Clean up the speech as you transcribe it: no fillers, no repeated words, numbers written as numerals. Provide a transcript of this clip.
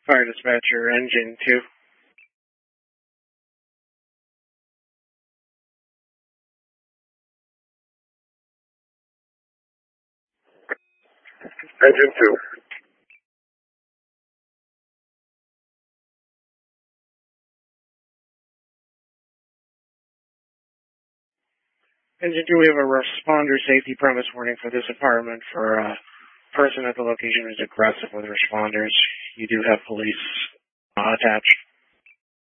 Fire dispatcher, engine 2. Engine 2. Engine 2, we have a responder safety premise warning for this apartment for a person at the location who's aggressive with responders. You do have police attached.